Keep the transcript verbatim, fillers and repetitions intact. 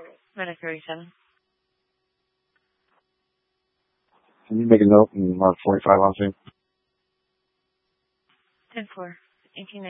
Medicare eighty-seven. Can you make a note and mark forty-five on scene? ten four. eighteen